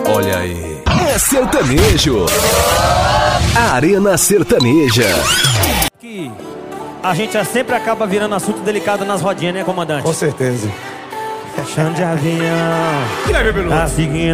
Olha aí. É sertanejo. Arena Sertaneja. Que a gente sempre acaba virando assunto delicado nas rodinhas, né, comandante? Com certeza. Chão de avião. Tá seguindo